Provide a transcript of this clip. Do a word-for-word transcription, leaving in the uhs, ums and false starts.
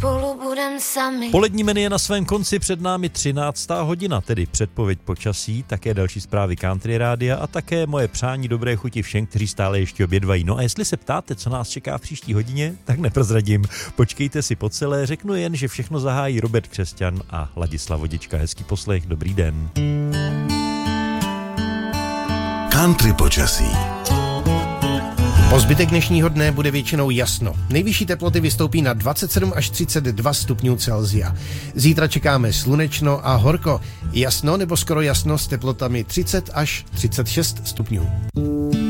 spolu budem sami. Polední menu je na svém konci, před námi třináctá hodina, tedy předpověď počasí, také další zprávy Country Rádia a také moje přání dobré chuti všem, kteří stále ještě obědvají. No a jestli se ptáte, co nás čeká v příští hodině, tak neprozradím. Počkejte si po celé, řeknu jen, že všechno zahájí Robert Křesťan a Ladislav Vodička. Hezký poslech, dobrý den. Country počasí. Po zbytek dnešního dne bude většinou jasno. Nejvyšší teploty vystoupí na dvacet sedm až třicet dva stupňů Celsia. Zítra čekáme slunečno a horko. Jasno nebo skoro jasno s teplotami třicet až třicet šest stupňů.